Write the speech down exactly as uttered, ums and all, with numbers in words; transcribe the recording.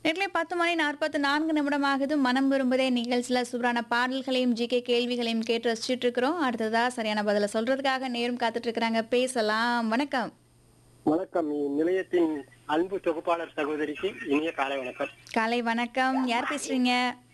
நேரத்திலே பத்து மணி நாற்பத்தி நான்கு நிமிடம் ஆகுது. மனம் விரும்புதே நிகழ்ச்சியில சூப்பரான பாடல்களையும், ஜிகே கேள்விகளையும் கேட்டு ரசிச்சுட்டு இருக்கிறோம். அடுத்ததா சரியான பதில சொல்றதுக்காக நேரம் காத்துட்டு இருக்கிறாங்க. பேசலாம். வணக்கம். வணக்கம். நிலையத்தின் அன்பு தொகுப்பாளர் சகோதரிக்கு இனிய காலை வணக்கம். காலை வணக்கம். யார் பேசுறீங்க?